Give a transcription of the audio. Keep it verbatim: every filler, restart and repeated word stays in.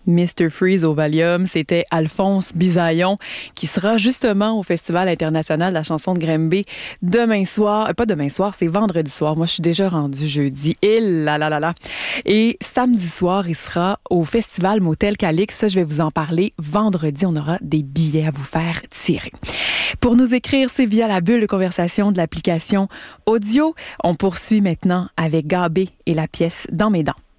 mister Freeze au Valium, c'était Alphonse Bisaillon qui sera justement au Festival international de la chanson de Granby demain soir. Euh, pas demain soir, c'est vendredi soir. Moi, je suis déjà rendue jeudi. Et là là là là. Et samedi soir, il sera au Festival Motel Calix. Ça, je vais vous en parler vendredi. On aura des billets à vous faire tirer. Pour nous écrire, c'est via la bulle de conversation de l'application audio. On poursuit maintenant avec Gabé et la pièce Dans mes dents.